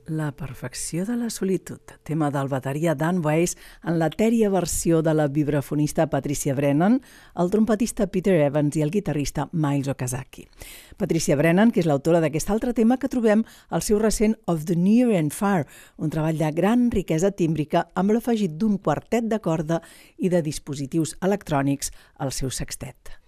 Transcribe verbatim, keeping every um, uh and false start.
La perfecció de la solitud, tema del bateria Dan Weiss en l'etèria versió de la vibrafonista Patricia Brennan, el trompetista Peter Evans i el guitarrista Miles Okazaki. Patricia Brennan, que és l'autora d'aquest altre tema que trobem al seu recent Of the Near and Far, un treball de gran riquesa tímbrica amb l'afegit d'un quartet de corda i de dispositius electrònics al seu sextet.